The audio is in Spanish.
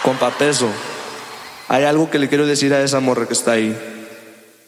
Compa Peso, hay algo que le quiero decir a esa morra que está ahí.